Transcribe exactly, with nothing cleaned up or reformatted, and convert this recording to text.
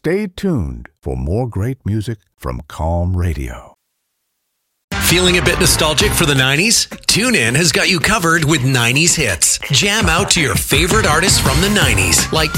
Stay tuned for more great music from Calm Radio. Feeling a bit nostalgic for the nineties? TuneIn has got you covered with nineties hits. Jam out to your favorite artists from the nineties, like